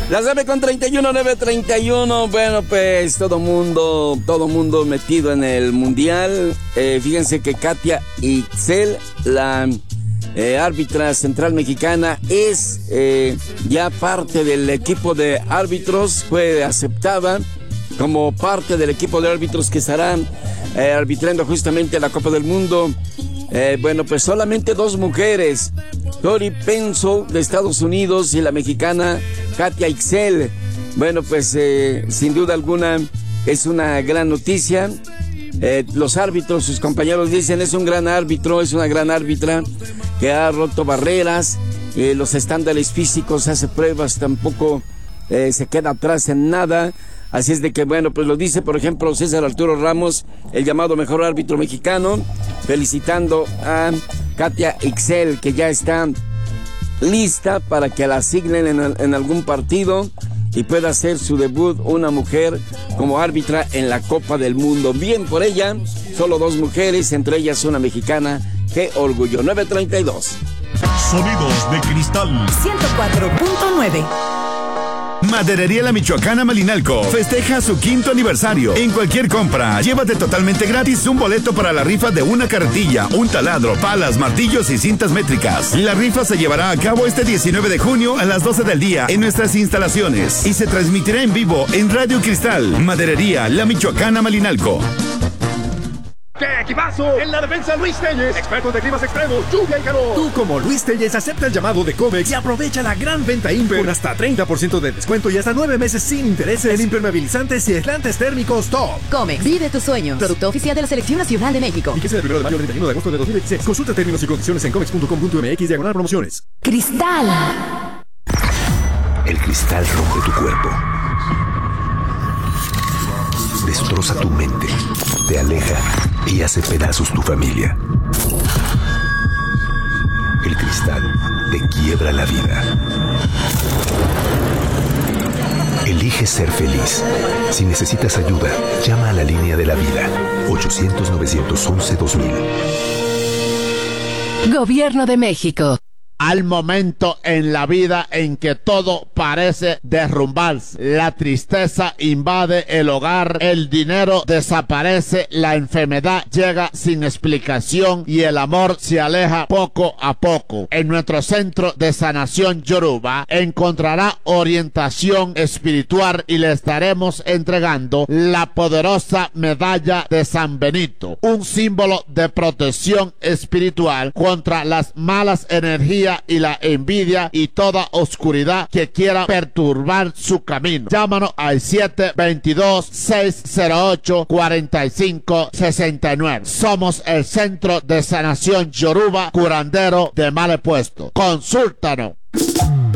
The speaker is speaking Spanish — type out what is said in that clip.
Las 9:31, 9:31. Bueno, pues todo mundo metido en el mundial. Fíjense que Katia Ixel, la árbitra central mexicana, es ya parte del equipo de árbitros. Fue aceptada como parte del equipo de árbitros que estarán arbitrando justamente la Copa del Mundo. Bueno, pues solamente dos mujeres, Tori Penso de Estados Unidos y la mexicana Katia Ixel. Bueno, pues sin duda alguna es una gran noticia. Los árbitros, sus compañeros dicen, es un gran árbitro, es una gran árbitra que ha roto barreras, los estándares físicos, hace pruebas, tampoco se queda atrás en nada. Así es de que, bueno, pues lo dice, por ejemplo, César Arturo Ramos, el llamado mejor árbitro mexicano, felicitando a Katia Ixel, que ya está lista para que la asignen en algún partido y pueda hacer su debut una mujer como árbitra en la Copa del Mundo. Bien por ella, solo dos mujeres, entre ellas una mexicana. ¡Qué orgullo! 9:32. Sonidos de cristal 104.9. Maderería La Michoacana Malinalco festeja su 5º aniversario. En cualquier compra, llévate totalmente gratis un boleto para la rifa de una carretilla, un taladro, palas, martillos y cintas métricas. La rifa se llevará a cabo este 19 de junio a las 12 del día en nuestras instalaciones y se transmitirá en vivo en Radio Cristal. Maderería La Michoacana Malinalco. ¡Qué equipazo! En la defensa, Luis Telles, experto de climas extremos, lluvia y calor. Tú, como Luis Telles, acepta el llamado de Comex y aprovecha la gran venta Imper con hasta 30% de descuento y hasta 9 meses sin intereses en impermeabilizantes y aislantes térmicos top. Comex, vive tus sueños. Producto oficial de la Selección Nacional de México. Fíjese del 1 de mayo al 31 de agosto de 2016. Consulta términos y condiciones en comex.com.mx/promociones. Cristal. El cristal rompe tu cuerpo. Destroza tu mente. Te aleja y hace pedazos tu familia. El cristal te quiebra la vida. Elige ser feliz. Si necesitas ayuda, llama a la línea de la vida. 800-911-2000. Gobierno de México. Al momento en la vida en que todo parece derrumbarse, la tristeza invade el hogar, el dinero desaparece, la enfermedad llega sin explicación y el amor se aleja poco a poco. En nuestro centro de sanación Yoruba encontrará orientación espiritual y le estaremos entregando la poderosa medalla de San Benito, un símbolo de protección espiritual contra las malas energías y la envidia y toda oscuridad que quiera perturbar su camino. Llámanos al 722-608-4569. Somos el Centro de Sanación Yoruba, curandero de mal puesto. Consúltanos.